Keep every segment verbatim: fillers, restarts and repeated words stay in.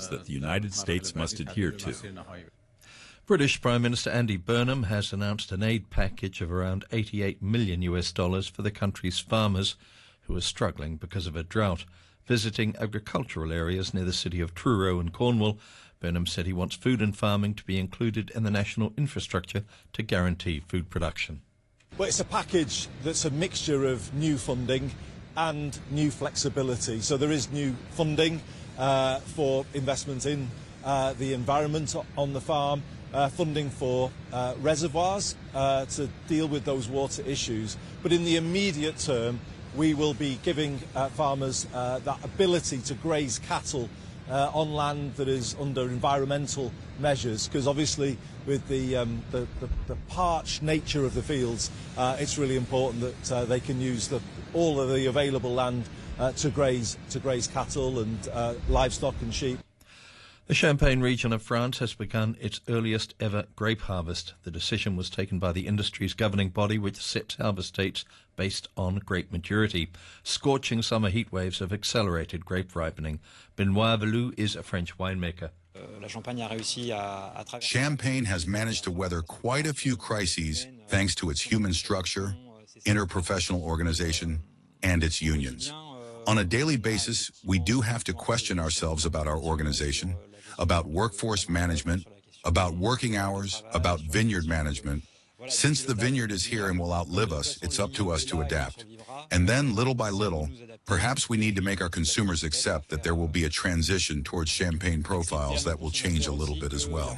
principles that the United States must adhere to. British Prime Minister Andy Burnham has announced an aid package of around eighty-eight million US dollars for the country's farmers who are struggling because of a drought. Visiting agricultural areas near the city of Truro in Cornwall, Burnham said he wants food and farming to be included in the national infrastructure to guarantee food production. Well, it's a package that's a mixture of new funding and new flexibility. So there is new funding uh, for investment in uh, the environment on the farm, uh, funding for uh, reservoirs uh, to deal with those water issues. But in the immediate term, we will be giving uh, farmers uh, that ability to graze cattle uh, on land that is under environmental measures, because obviously with the, um, the, the, the parched nature of the fields, uh, it's really important that uh, they can use the, all of the available land uh, to graze to graze cattle and uh, livestock and sheep. The Champagne region of France has begun its earliest ever grape harvest. The decision was taken by the industry's governing body, which sets harvest dates based on grape maturity. Scorching summer heat waves have accelerated grape ripening. Benoit Velou is a French winemaker. Champagne has managed to weather quite a few crises thanks to its human structure, interprofessional organization, and its unions. On a daily basis, we do have to question ourselves about our organization, about workforce management, about working hours, about vineyard management. Since the vineyard is here and will outlive us, it's up to us to adapt. And then, little by little, perhaps we need to make our consumers accept that there will be a transition towards champagne profiles that will change a little bit as well.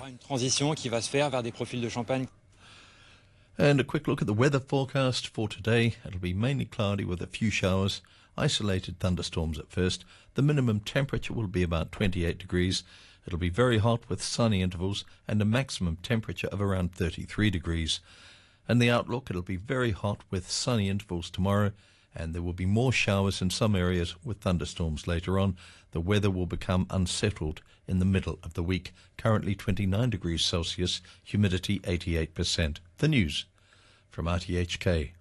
And a quick look at the weather forecast for today. It'll be mainly cloudy with a few showers, isolated thunderstorms at first. The minimum temperature will be about twenty-eight degrees. It'll be very hot with sunny intervals and a maximum temperature of around thirty-three degrees. And the outlook, it'll be very hot with sunny intervals tomorrow, and there will be more showers in some areas with thunderstorms later on. The weather will become unsettled in the middle of the week. Currently twenty-nine degrees Celsius, humidity eighty-eight percent. The news from R T H K.